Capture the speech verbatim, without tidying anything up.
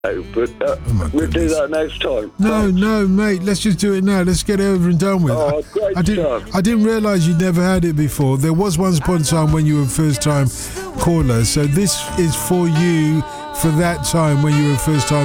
But uh, my we'll do goodness. that next time. No, Thanks. no, mate. Let's just do it now. Let's get it over and done with. Oh, I, great I didn't. stuff. I didn't realise you'd never had it before. There was once upon a time when you were first time caller. So this is for you for that time when you were first time.